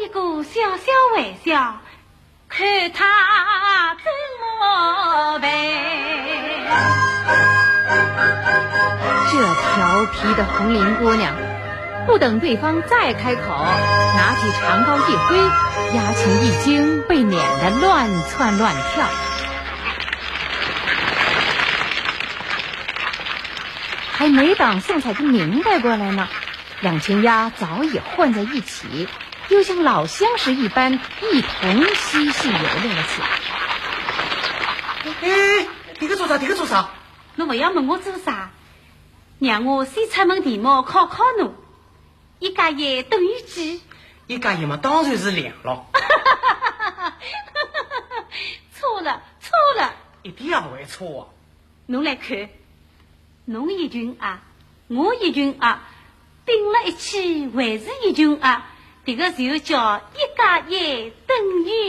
一个小小玩笑，看他怎么办。 这调皮的红绫姑娘，不等对方再开口，拿起长篙一挥，压琴一惊，被撵得乱窜乱跳。还没等宋彩珠明白过来呢，两群鸭早已混在一起，又像老相识一般，一同嬉戏游乐了起来。 哎，你个做啥？你个做啥？ 侬不要问我做啥，让我先出门题目考考侬。一加一等于几？ 一加一嘛，当然是2了。 错了，错了， 一点也不会错啊！ 侬来看，侬一群鸭，我一群鸭，并了一起还是一群鸭，这个就叫一加一等于